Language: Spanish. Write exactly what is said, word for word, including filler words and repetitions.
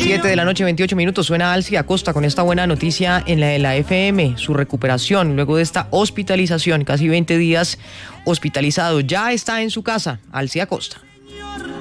siete de la noche, veintiocho minutos, suena Alci Acosta con esta buena noticia en la de la F M, su recuperación luego de esta hospitalización, casi veinte días hospitalizado. Ya está en su casa, Alci Acosta.